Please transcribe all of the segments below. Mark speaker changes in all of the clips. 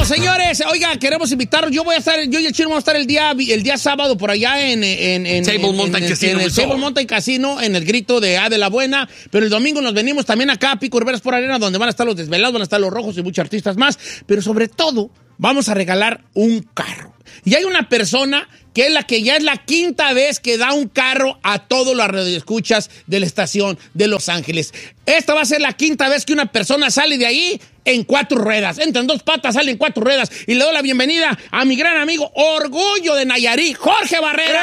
Speaker 1: Bueno, señores, oiga, queremos invitarlos. Yo y el Chino vamos a estar el día sábado por allá en
Speaker 2: Table Mountain Casino.
Speaker 1: En el Table Mountain Casino, en el grito de A de la Buena. Pero el domingo nos venimos también acá a Pico Rivera Sport Arena, donde van a estar los Desvelados, van a estar los Rojos y muchos artistas más. Pero sobre todo, vamos a regalar un carro. Y hay una persona que es la que ya es la quinta vez que da un carro a todos los radioescuchas de la estación de Los Ángeles. Esta va a ser la quinta vez que una persona sale de ahí en 4 ruedas. Entra en 2 patas, sale en 4 ruedas. Y le doy la bienvenida a mi gran amigo, Orgullo de Nayarit, Jorge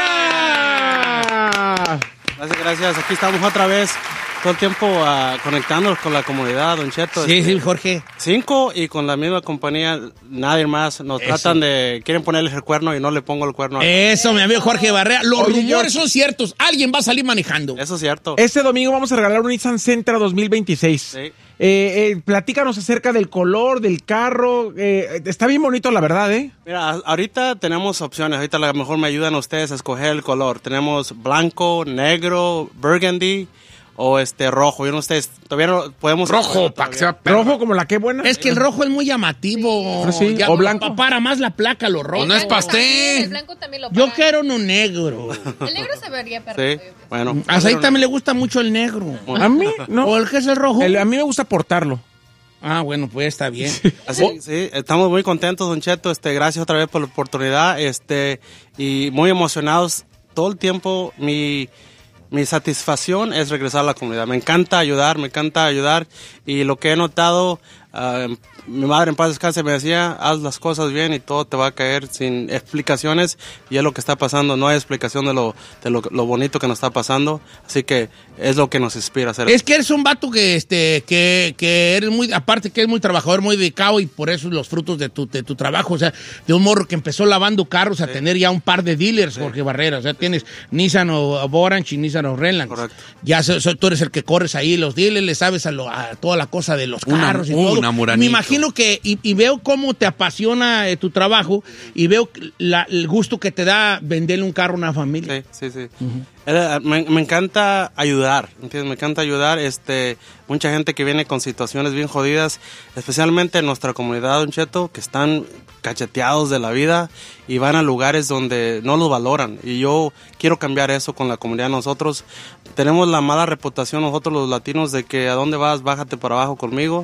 Speaker 1: Barrera.
Speaker 3: Gracias. Aquí estamos otra vez. Todo el tiempo conectándonos con la comunidad, Don Cheto.
Speaker 1: Sí, Jorge.
Speaker 3: 5 y con la misma compañía, nadie más. Nos tratan quieren ponerles el cuerno y no le pongo el cuerno.
Speaker 1: Eso, mi amigo Jorge Barrera. Los rumores son ciertos. Alguien va a salir manejando.
Speaker 3: Eso es cierto.
Speaker 4: Este domingo vamos a regalar un Nissan Sentra 2026.
Speaker 3: Sí.
Speaker 4: Platícanos acerca del color, del carro. Está bien bonito, la verdad, ¿eh?
Speaker 3: Mira, ahorita tenemos opciones. Ahorita a lo mejor me ayudan ustedes a escoger el color. Tenemos blanco, negro, burgundy o rojo. Yo no sé, todavía no podemos...
Speaker 2: Rojo, para que sea
Speaker 4: rojo como la que buena.
Speaker 1: Es que el rojo es muy llamativo.
Speaker 4: Sí.
Speaker 1: Ya,
Speaker 4: o blanco.
Speaker 1: Para más la placa, lo rojo.
Speaker 2: O no es pastel.
Speaker 5: El blanco también lo para.
Speaker 1: Yo quiero uno negro.
Speaker 5: El negro se vería perfecto.
Speaker 3: Sí, bueno.
Speaker 1: A Saí también le gusta mucho el negro.
Speaker 4: A mí, no.
Speaker 1: ¿O el que es el rojo?
Speaker 4: A mí me gusta portarlo.
Speaker 1: Ah, bueno, pues está bien.
Speaker 3: Así, sí, estamos muy contentos, Don Cheto. Gracias otra vez por la oportunidad. Y muy emocionados todo el tiempo. Mi satisfacción es regresar a la comunidad. Me encanta ayudar. Y lo que he notado, mi madre en paz descanse me decía, haz las cosas bien y todo te va a caer sin explicaciones. Y es lo que está pasando. No hay explicación de lo bonito que nos está pasando. Así que es lo que nos inspira a hacer.
Speaker 1: Es que eres un vato que eres muy, aparte que eres muy trabajador, muy dedicado, y por eso los frutos de tu trabajo. O sea, de un morro que empezó lavando carros a tener ya un par de dealers, Jorge Barrera. O sea, tienes Nissan Orange y Nissan Redlands.
Speaker 3: Correcto.
Speaker 1: Ya tú eres el que corres ahí los dealers, le sabes a toda la cosa de los carros y todo. Me imagino que, y veo cómo te apasiona tu trabajo, y veo el gusto que te da venderle un carro a una familia.
Speaker 3: Sí. Uh-huh. Me encanta ayudar, ¿entiendes? Me encanta ayudar. Mucha gente que viene con situaciones bien jodidas, especialmente en nuestra comunidad, Don Cheto, que están cacheteados de la vida y van a lugares donde no los valoran. Y yo quiero cambiar eso con la comunidad. Nosotros tenemos la mala reputación, nosotros los latinos, de que a dónde vas, bájate para abajo conmigo.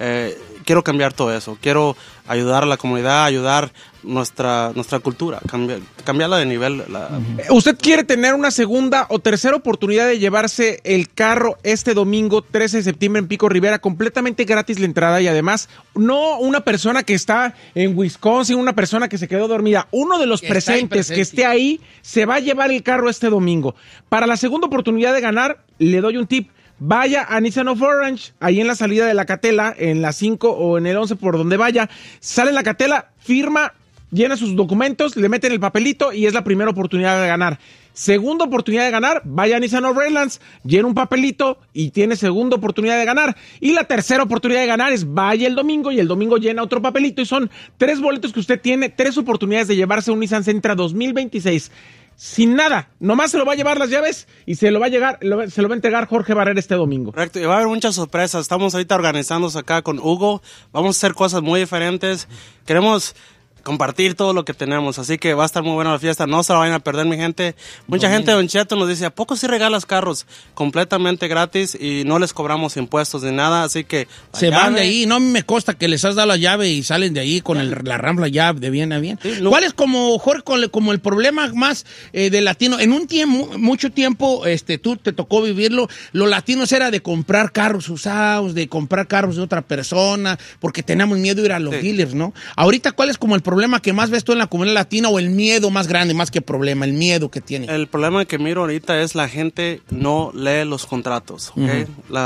Speaker 3: Quiero cambiar todo eso. Quiero ayudar a la comunidad, ayudar nuestra cultura, cambiarla de nivel.
Speaker 4: ¿Usted quiere tener una segunda o tercera oportunidad de llevarse el carro este domingo 13 de septiembre en Pico Rivera, completamente gratis la entrada, y además no una persona que está en Wisconsin, una persona que se quedó dormida, uno de los presentes que esté ahí se va a llevar el carro este domingo? Para la segunda oportunidad de ganar, le doy un tip. Vaya a Nissan of Orange, ahí en la salida de la Catela, en la 5 o en el 11, por donde vaya. Sale en la Catela, firma, llena sus documentos, le meten el papelito y es la primera oportunidad de ganar. Segunda oportunidad de ganar, vaya a Nissan of Redlands, llena un papelito y tiene segunda oportunidad de ganar. Y la tercera oportunidad de ganar es vaya el domingo, y el domingo llena otro papelito, y son 3 boletos que usted tiene, 3 oportunidades de llevarse un Nissan Sentra 2026. Sin nada, nomás se lo va a llevar las llaves y se lo va a entregar Jorge Barrera este domingo.
Speaker 3: Correcto, y va a haber muchas sorpresas. Estamos ahorita organizándose acá con Hugo. Vamos a hacer cosas muy diferentes. Queremos compartir todo lo que tenemos, así que va a estar muy buena la fiesta. No se la vayan a perder, mi gente. Mucha gente de Don Cheto nos dice, ¿a poco sí regalas carros completamente gratis y no les cobramos impuestos ni nada? Así que
Speaker 1: se van de ahí. No me consta que les has dado la llave y salen de ahí con la Rambla ya de bien a bien. Sí, no. ¿Cuál es Jorge, como el problema más de latino? En un tiempo, mucho tiempo, tú te tocó vivirlo, los latinos era de comprar carros usados, de comprar carros de otra persona, porque teníamos miedo de ir a los dealers, ¿no? Ahorita, ¿cuál es como el problema que más ves tú en la comunidad latina, o el miedo más grande, más que problema, el miedo que tiene?
Speaker 3: El problema que miro ahorita es la gente no lee los contratos, ¿okay?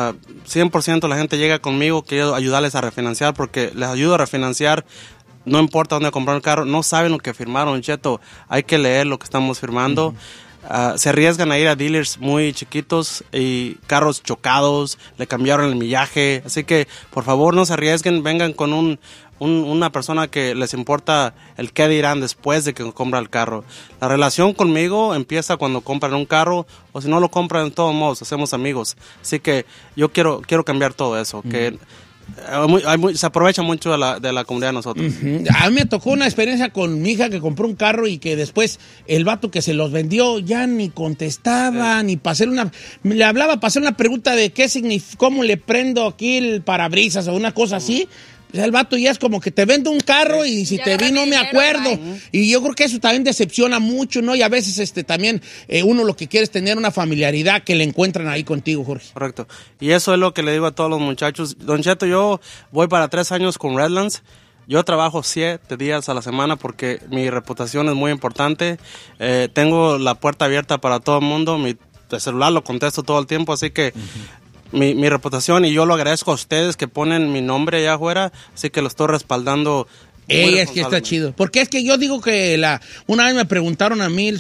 Speaker 3: 100% la gente llega conmigo, quiero ayudarles a refinanciar, porque les ayudo a refinanciar, no importa dónde comprar un carro, no saben lo que firmaron, Cheto, hay que leer lo que estamos firmando. Se arriesgan a ir a dealers muy chiquitos y carros chocados, le cambiaron el millaje, así que por favor no se arriesguen, vengan con una persona que les importa el qué dirán después de que compra el carro. La relación conmigo empieza cuando compran un carro, o si no lo compran, de todos modos hacemos amigos. Así que yo quiero cambiar todo eso, que se aprovecha mucho de la comunidad de nosotros.
Speaker 1: A mí me tocó una experiencia con mi hija que compró un carro y que después el vato que se los vendió ya ni contestaba, ni para hacer le hablaba para hacer una pregunta de qué significa, cómo le prendo aquí el parabrisas o una cosa así. El vato ya es como que te vendo un carro y si
Speaker 5: Ya
Speaker 1: te vi no me
Speaker 5: dinero,
Speaker 1: acuerdo.
Speaker 5: bye.
Speaker 1: Y yo creo que eso también decepciona mucho, ¿no? Y a veces también uno lo que quiere es tener una familiaridad que le encuentran ahí contigo, Jorge.
Speaker 3: Correcto. Y eso es lo que le digo a todos los muchachos. Don Cheto, yo voy para 3 años con Redlands. Yo trabajo 7 días a la semana porque mi reputación es muy importante. Tengo la puerta abierta para todo el mundo. Mi celular lo contesto todo el tiempo, así que... Mi reputación, y yo lo agradezco a ustedes que ponen mi nombre allá afuera, así que lo estoy respaldando.
Speaker 1: Es que está chido. Porque es que yo digo que una vez me preguntaron a mí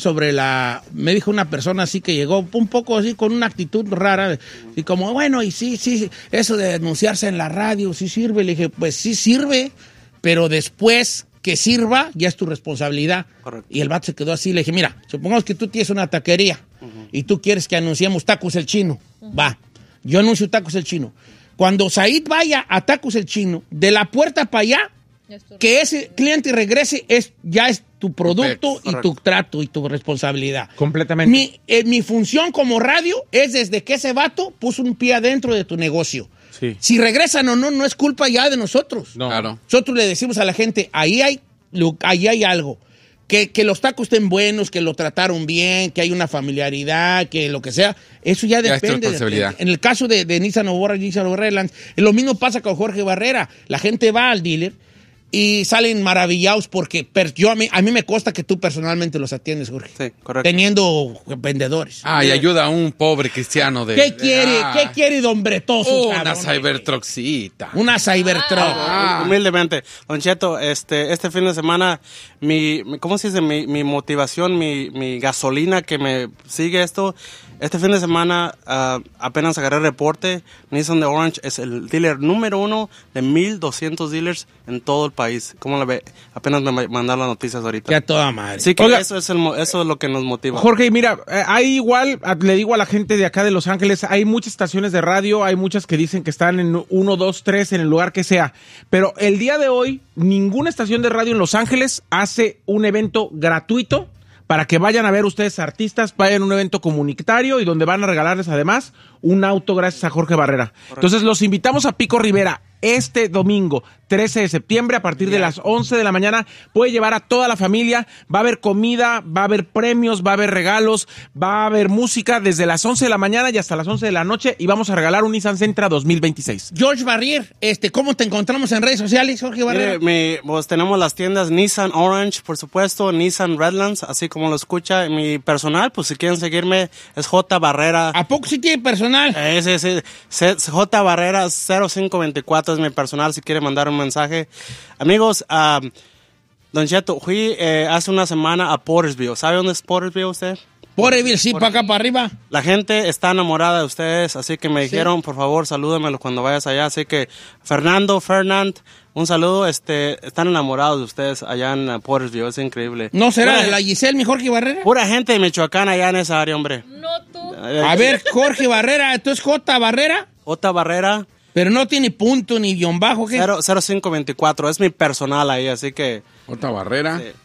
Speaker 1: me dijo una persona así que llegó un poco así con una actitud rara, y como, bueno, y sí, eso de anunciarse en la radio, sí sirve. Le dije, pues sí sirve, pero después que sirva, ya es tu responsabilidad.
Speaker 3: Correcto.
Speaker 1: Y el vato se quedó así, le dije, mira, supongamos que tú tienes una taquería y tú quieres que anunciemos Tacos El Chino, va. Yo anuncio Tacos El Chino. Cuando Said vaya a Tacos El Chino, de la puerta para allá, que ese cliente regrese, ya es tu producto y tu trato y tu responsabilidad.
Speaker 4: Completamente.
Speaker 1: Mi función como radio es desde que ese vato puso un pie adentro de tu negocio.
Speaker 4: Sí.
Speaker 1: Si regresan o no, no es culpa ya de nosotros.
Speaker 4: No.
Speaker 2: Claro.
Speaker 1: Nosotros le decimos a la gente, ahí hay algo. Que los tacos estén buenos, que lo trataron bien, que hay una familiaridad, que lo que sea, eso ya
Speaker 2: Ya es tu
Speaker 1: depende.
Speaker 2: responsabilidad.
Speaker 1: En el caso de Nissan Navara y Nissan Redlands, lo mismo pasa con Jorge Barrera. La gente va al dealer y salen maravillados porque a mí me consta que tú personalmente los atiendes, Jorge.
Speaker 3: Sí, correcto.
Speaker 1: Teniendo vendedores.
Speaker 2: Y ayuda a un pobre cristiano de...
Speaker 1: ¿Qué quiere, don Bretoso?
Speaker 2: Una
Speaker 1: cabrón?
Speaker 2: Cybertruckcita.
Speaker 1: Una Cybertruck.
Speaker 3: Humildemente. Don Cheto, este fin de semana, ¿cómo se dice? Mi motivación, mi gasolina que me sigue esto. Este fin de semana apenas agarré reporte. Nissan de Orange es el dealer número 1 de 1,200 dealers en todo el país. ¿Cómo la ve? Apenas me mandaron las noticias ahorita.
Speaker 1: Que a toda madre.
Speaker 3: Así que
Speaker 4: Oiga.
Speaker 3: eso es lo que nos motiva.
Speaker 4: Jorge, mira, hay igual, le digo a la gente de acá de Los Ángeles, hay muchas estaciones de radio, hay muchas que dicen que están en 1, 2, 3, en el lugar que sea, pero el día de hoy, ninguna estación de radio en Los Ángeles hace un evento gratuito para que vayan a ver ustedes artistas, vayan a un evento comunitario y donde van a regalarles además un auto gracias a Jorge Barrera.
Speaker 3: Correcto.
Speaker 4: Entonces los invitamos a Pico Rivera este domingo, 13 de septiembre, a partir de las 11 de la mañana. Puede llevar a toda la familia, va a haber comida, va a haber premios, va a haber regalos, va a haber música desde las 11 de la mañana y hasta las 11 de la noche y vamos a regalar un Nissan Sentra 2026.
Speaker 1: George Barrier, ¿cómo te encontramos en redes sociales, Jorge Barrera?
Speaker 3: Pues tenemos las tiendas Nissan Orange, por supuesto, Nissan Redlands, así como lo escucha. Mi personal, pues si quieren seguirme, es J. Barrera.
Speaker 1: ¿A poco sí tiene personal?
Speaker 3: Sí. J. Barrera 0524 es mi personal, si quiere mandar un mensaje. Amigos, Don Cheto, fui hace una semana a Portersville. ¿Sabe dónde es Portersville usted?
Speaker 1: Porterville, sí, para acá, para arriba.
Speaker 3: La gente está enamorada de ustedes, así que me dijeron, por favor, salúdamelo cuando vayas allá. Así que, Fernand, un saludo. Están enamorados de ustedes allá en Portersville, es increíble.
Speaker 1: ¿No será de la Giselle, mi Jorge Barrera?
Speaker 3: Pura gente de Michoacán allá en esa área, hombre.
Speaker 5: No tú.
Speaker 1: A ver, Jorge Barrera, ¿esto es J. Barrera?
Speaker 3: J. Barrera
Speaker 1: Pero no tiene punto ni guión bajo, ¿qué?
Speaker 3: 0524, es mi personal ahí, así que...
Speaker 2: Otra barrera.
Speaker 3: Sí.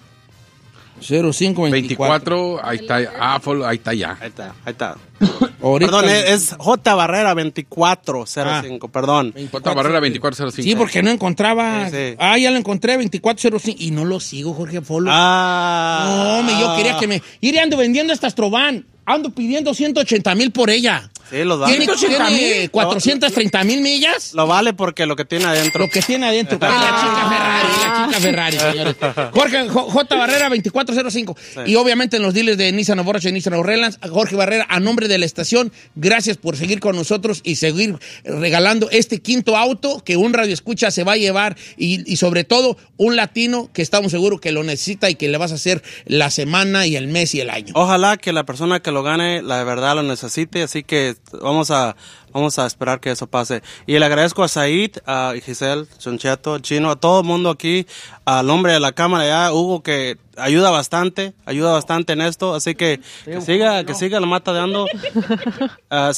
Speaker 1: 0524.
Speaker 2: 24, ahí está. Ahí está ya.
Speaker 3: Ahí está.
Speaker 1: Ahorita-
Speaker 3: Perdón, es J. Barrera 2405, perdón.
Speaker 2: Otra barrera 2405.
Speaker 1: Sí, porque no encontraba.
Speaker 3: Sí.
Speaker 1: Ya lo encontré, 2405. Y no lo sigo, Jorge Follo. Yo quería que me... Ir ando vendiendo estas Trovan. Ando pidiendo 180,000 por ella.
Speaker 3: Sí, lo vale.
Speaker 1: ¿Tiene 430,000 millas?
Speaker 3: Lo vale porque lo que tiene adentro.
Speaker 1: Lo que tiene adentro. La chica Ferrari, señores. J. Barrera 2405.
Speaker 3: Sí.
Speaker 1: Y obviamente en los dealers de Nissan Orange y Nissan Redlands, Jorge Barrera, a nombre de la estación, gracias por seguir con nosotros y seguir regalando este quinto auto que un radioescucha se va a llevar y sobre todo un latino que estamos seguros que lo necesita y que le vas a hacer la semana y el mes y el año.
Speaker 3: Ojalá que la persona que lo gane, la verdad lo necesite, así que vamos a esperar que eso pase. Y le agradezco a Said, a Giselle, Choncheto, Chino, a todo el mundo aquí, al hombre de la cámara ya, Hugo, que ayuda bastante en esto, así que siga la mata de ando. Said,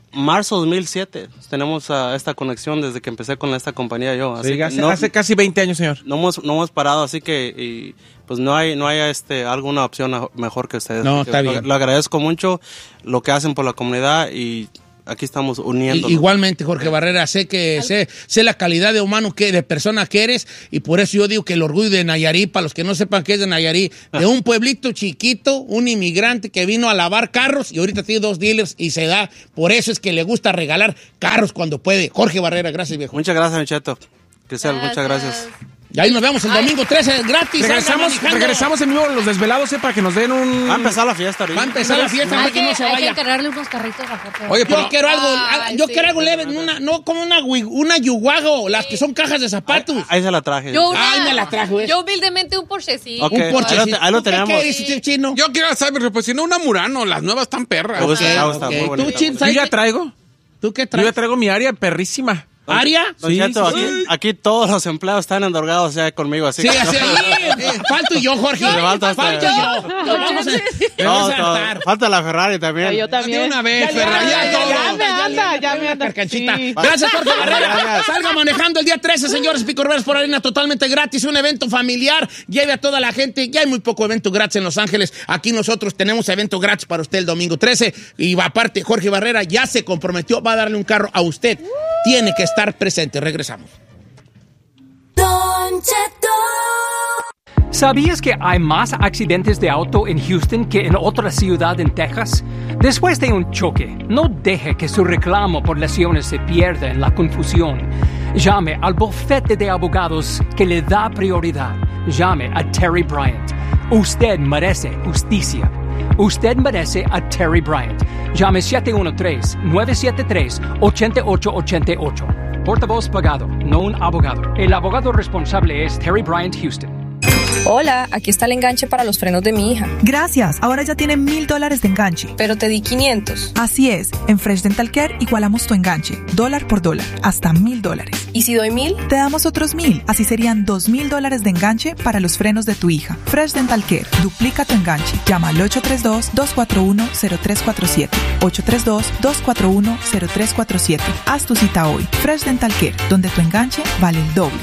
Speaker 3: marzo 2007 tenemos esta conexión desde que empecé con esta compañía yo. Así
Speaker 4: Sí,
Speaker 3: que
Speaker 4: hace casi 20 años, señor.
Speaker 3: no hemos parado, así que pues no hay alguna opción mejor que ustedes.
Speaker 1: No, está bien.
Speaker 3: Lo agradezco mucho lo que hacen por la comunidad y aquí estamos uniendo.
Speaker 1: Igualmente, Jorge Barrera, sé la calidad de humano, de persona que eres, y por eso yo digo que el orgullo de Nayarit, para los que no sepan qué es de Nayarit, de un pueblito chiquito, un inmigrante que vino a lavar carros y ahorita tiene 2 dealers y se da, por eso es que le gusta regalar carros cuando puede. Jorge Barrera, gracias, viejo.
Speaker 3: Muchas gracias, mi Cheto. Crisel, muchas gracias.
Speaker 1: Y ahí nos vemos el domingo 13, gratis.
Speaker 4: Regresamos en vivo los desvelados, para que nos den un...
Speaker 3: Va a empezar la fiesta ahorita.
Speaker 1: Va a empezar la fiesta, para que no se
Speaker 5: Hay que
Speaker 1: vaya.
Speaker 5: encargarle unos carritos a Jorge.
Speaker 2: Oye, pero
Speaker 1: Yo quiero algo leve, no como una yuguago, las que son cajas de zapatos.
Speaker 3: Ahí se la traje.
Speaker 1: Ay, me la trajo,
Speaker 5: Yo humildemente un Porschecito.
Speaker 3: Ok.
Speaker 1: Un Porsche.
Speaker 3: Ahí lo tenemos.
Speaker 1: ¿Qué dices, Chino?
Speaker 2: yo quiero saber, pues si no una Murano, las nuevas están perras.
Speaker 3: Me gusta, me gusta,
Speaker 1: Ok.
Speaker 3: muy
Speaker 1: ¿Tú,
Speaker 3: bonita.
Speaker 1: Chin,
Speaker 4: Yo
Speaker 1: sabes
Speaker 4: ya
Speaker 1: qué?
Speaker 4: traigo.
Speaker 1: ¿Tú qué
Speaker 4: Yo
Speaker 1: traes?
Speaker 4: ya traigo mi área perrísima.
Speaker 1: ¿Aria?
Speaker 3: Don
Speaker 4: Sí,
Speaker 3: Cheto,
Speaker 4: sí,
Speaker 3: aquí todos los empleados están endorgados ya conmigo, así
Speaker 1: Sí,
Speaker 3: que...
Speaker 1: así. Falto yo, Jorge.
Speaker 3: Levanta hasta-
Speaker 1: Falto yo. Nos vamos
Speaker 3: No,
Speaker 1: a hartar.
Speaker 3: falta la Ferrari también.
Speaker 6: Yo también.
Speaker 2: De una vez,
Speaker 1: Ya,
Speaker 2: Ferrari.
Speaker 6: Ya me anda.
Speaker 1: Carcanchita.
Speaker 6: Sí.
Speaker 1: Gracias, Jorge Barrera.
Speaker 3: Gracias.
Speaker 1: Salga manejando el día 13, señores. Pico Rivera por Arena, totalmente gratis. Un evento familiar. Lleve a toda la gente. Ya hay muy poco evento gratis en Los Ángeles. Aquí nosotros tenemos evento gratis para usted el domingo 13. Y aparte, Jorge Barrera ya se comprometió. Va a darle un carro a usted. Tiene que estar presente. Regresamos.
Speaker 7: ¿Sabías que hay más accidentes de auto en Houston que en otra ciudad en Texas? Después de un choque, no deje que su reclamo por lesiones se pierda en la confusión. Llame al bufete de abogados que le da prioridad. Llame a Terry Bryant. Usted merece justicia. Usted merece a Terry Bryant. Llame 713-973-8888. Portavoz pagado, no un abogado. El abogado responsable es Terry Bryant Houston.
Speaker 8: Hola, aquí está el enganche para los frenos de mi hija.
Speaker 9: Gracias, ahora ya tiene $1,000 de enganche.
Speaker 8: Pero te di 500.
Speaker 9: Así es, en Fresh Dental Care igualamos tu enganche, dólar por dólar, hasta $1,000.
Speaker 8: ¿Y si doy 1,000?
Speaker 9: Te damos otros 1,000, así serían $2,000 de enganche para los frenos de tu hija. Fresh Dental Care, duplica tu enganche. Llama al 832-241-0347. 832-241-0347. Haz tu cita hoy. Fresh Dental Care, donde tu enganche vale el doble.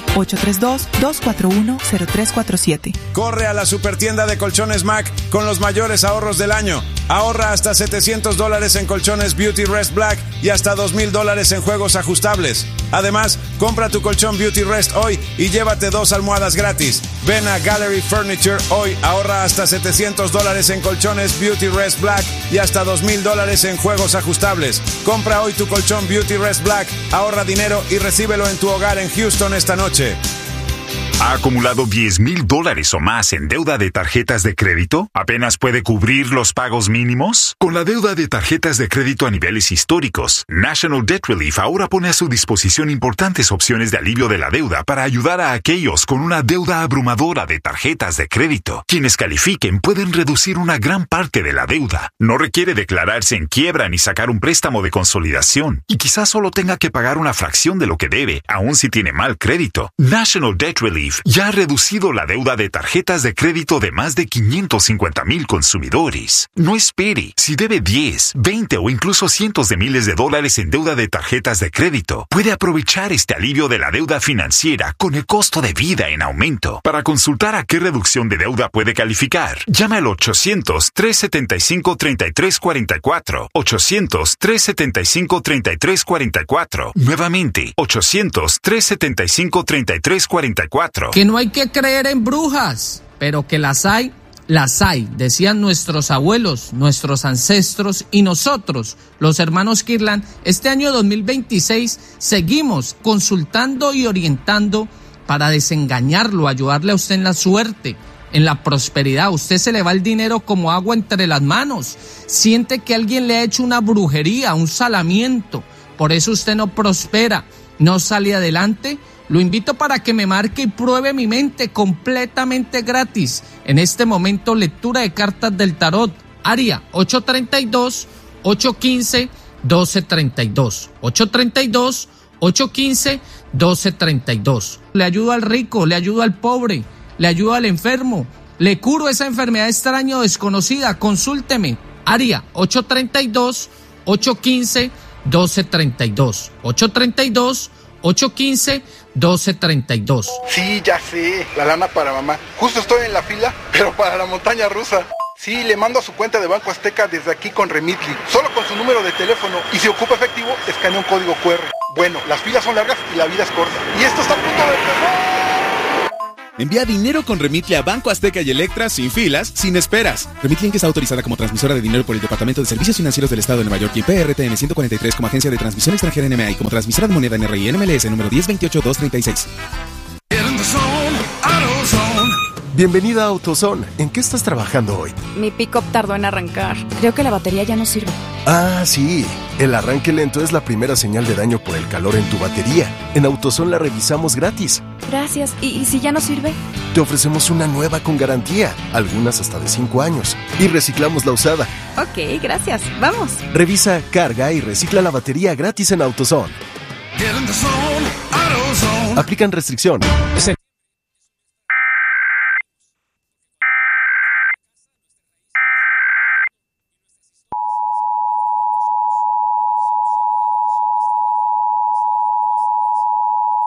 Speaker 9: 832-241-0347.
Speaker 10: Corre a la supertienda de colchones Mac con los mayores ahorros del año. Ahorra hasta $700 en colchones Beauty Rest Black y hasta $2,000 en juegos ajustables. Además, compra tu colchón Beauty Rest hoy y llévate 2 almohadas gratis. Ven a Gallery Furniture hoy, ahorra hasta $700 en colchones Beauty Rest Black y hasta $2,000 en juegos ajustables. Compra hoy tu colchón Beauty Rest Black, ahorra dinero y recíbelo en tu hogar en Houston esta noche.
Speaker 11: ¿Ha acumulado $10,000 o más en deuda de tarjetas de crédito? ¿Apenas puede cubrir los pagos mínimos? Con la deuda de tarjetas de crédito a niveles históricos, National Debt Relief ahora pone a su disposición importantes opciones de alivio de la deuda para ayudar a aquellos con una deuda abrumadora de tarjetas de crédito. Quienes califiquen pueden reducir una gran parte de la deuda. No requiere declararse en quiebra ni sacar un préstamo de consolidación. Y quizás solo tenga que pagar una fracción de lo que debe, aun si tiene mal crédito. National Debt Relief ya ha reducido la deuda de tarjetas de crédito de más de 550,000 consumidores. No espere. Si debe 10, 20 o incluso cientos de miles de dólares en deuda de tarjetas de crédito, puede aprovechar este alivio de la deuda financiera con el costo de vida en aumento. Para consultar a qué reducción de deuda puede calificar, llame al 800-375-3344. 800-375-3344. Nuevamente, 800-375-3344.
Speaker 12: Que no hay que creer en brujas, pero que las hay, decían nuestros abuelos, nuestros ancestros y nosotros, los hermanos Kirlan. Este año 2026 seguimos consultando y orientando para desengañarlo, ayudarle a usted en la suerte, en la prosperidad. A usted se le va el dinero como agua entre las manos. Siente que alguien le ha hecho una brujería, un salamiento. Por eso usted no prospera, no sale adelante. Lo invito para que me marque y pruebe mi mente completamente gratis. En este momento, lectura de cartas del tarot. Área 832-815-1232. 832-815-1232. Le ayudo al rico, le ayudo al pobre, le ayudo al enfermo. Le curo esa enfermedad extraña o desconocida. Consúlteme. Área 832-815-1232. 815-1232. 832-815-1232.
Speaker 13: Sí, ya sé, la lana para mamá. Justo estoy en la fila, pero para la montaña rusa. Sí, le mando a su cuenta de Banco Azteca desde aquí con Remitly. Solo con su número de teléfono. Y si ocupa efectivo, escanea un código QR. Bueno, las filas son largas y la vida es corta. Y esto está a punto de empezar.
Speaker 14: Envía dinero con Remitly a Banco Azteca y Electra sin filas, sin esperas. Remitly Inc. está autorizada como transmisora de dinero por el Departamento de Servicios Financieros del Estado de Nueva York y PRTN 143 como agencia de transmisión extranjera NMA y como transmisora de moneda NRI NMLS número 1028-236.
Speaker 15: Bienvenida a AutoZone. ¿En qué estás trabajando hoy?
Speaker 16: Mi pick-up tardó en arrancar. Creo que la batería ya no sirve.
Speaker 15: Ah, sí. El arranque lento es la primera señal de daño por el calor en tu batería. En AutoZone la revisamos gratis.
Speaker 16: Gracias. ¿Y si ya no sirve?
Speaker 15: Te ofrecemos una nueva con garantía, algunas hasta de 5 años. Y reciclamos la usada.
Speaker 16: Ok, gracias. Vamos.
Speaker 15: Revisa, carga y recicla la batería gratis en AutoZone. Aplican restricción.